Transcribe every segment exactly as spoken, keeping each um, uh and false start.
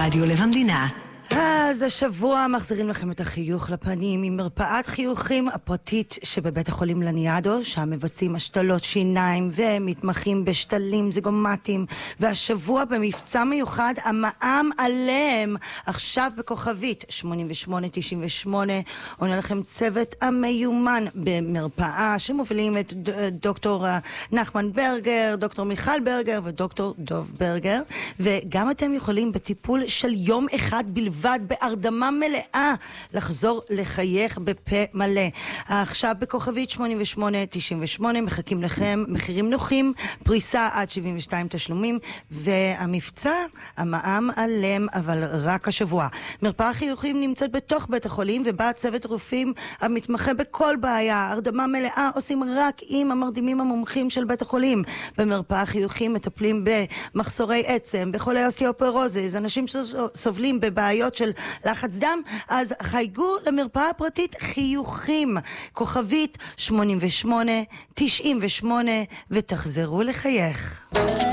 רדיו לב המדינה. אז השבוע מחזירים לכם את החיוך לפנים ממרפאת חיוכים הפרטית שבבית החולים לניאדו, שם מבצעים השתלות שיניים ומתמחים בשתלים זיגומטיים, והשבוע במבצע מיוחד המע"מ עליהם. עכשיו בכוכבית שמונים ושמונה תשעים ושמונה עונה לכם צוות המיומן במרפאה שמובילים את דוקטור נחמן ברגר, דוקטור מיכל ברגר ודוקטור דוב ברגר, וגם אתם יכולים בטיפול של יום אחד בלבד בהרדמה מלאה לחזור לחייך בפה מלא. עכשיו בכוכבית שמונים ושמונה תשעים ושמונה מחכים לכם מחירים נוחים, פריסה עד שבעים ושתיים תשלומים, והמבצע המע"מ עליהם אבל רק השבוע. מרפאה חיוכים נמצאת בתוך בית החולים ובה צוות רופאים המתמחה בכל בעיה. הרדמה מלאה עושים רק עם המרדימים המומחים של בית החולים. במרפאה חיוכים מטפלים במחסורי עצם, בחולי אוסטאופורוזיס, אנשים שסובלים בבעיות של לחץ דם, אז חייגו למרפאה הפרטית חיוכים, כוכבית שמונים ושמונה תשעים ושמונה, ותחזרו לחייך.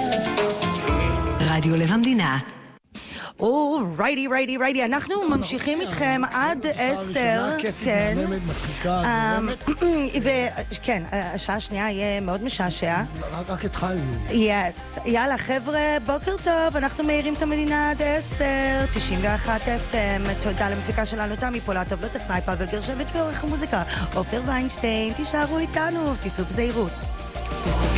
רדיו לב המדינה. או, ריידי, ריידי, ריידי, אנחנו ממשיכים איתכם עד עשר, כן, וכן, השעה השנייה יהיה מאוד משעשע. רק התחלנו. יס, יאללה חבר'ה, בוקר טוב, אנחנו מאירים את המדינה עד עשר, תשעים ואחת אף אם, תודה למפיקה שלנו, תמי פולטוב, לטכנאי פאבל גרשבט ועורך המוזיקה, עופר ויינשטיין, תישארו איתנו, תיסעו בזהירות.